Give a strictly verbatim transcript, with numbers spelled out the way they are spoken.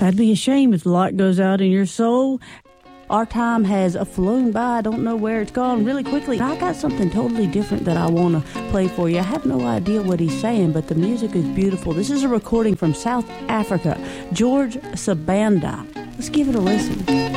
That'd be a shame if the light goes out in your soul. Our time has flown by. I don't know where it's gone really quickly. I got something totally different that I want to play for you. I have no idea what he's saying, but the music is beautiful. This is a recording from South Africa, George Sabanda. Let's give it a listen.